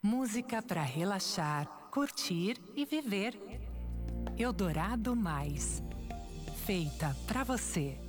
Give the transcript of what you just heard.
Música para relaxar, curtir e viver. Eldorado Mais. Feita para você.